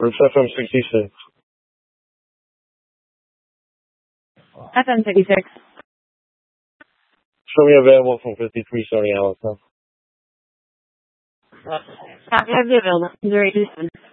It's FM 66. FM 66. Show me available from 53 starting Allison. Copy of the available. 087.